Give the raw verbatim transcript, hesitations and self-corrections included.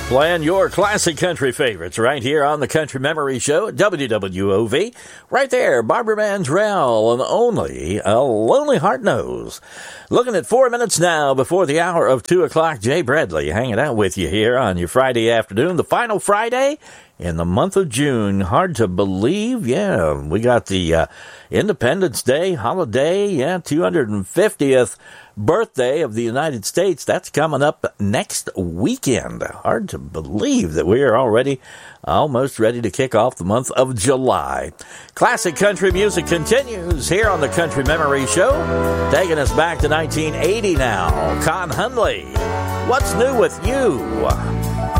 Playing your classic country favorites right here on the Country Memory Show at W W O V. Right there, Barbara Mandrell and Only a Lonely Heart Knows. Looking at four minutes now before the hour of two o'clock. Jay Bradley hanging out with you here on your Friday afternoon, the final Friday in the month of June. Hard to believe. Yeah, we got the uh, Independence Day holiday. Yeah, two hundred fiftieth birthday of the United States. That's coming up next weekend. Hard to believe that we are already almost ready to kick off the month of July. Classic country music continues here on the Country Memory Show. Taking us back to nineteen eighty now. Con Hunley, What's New With You?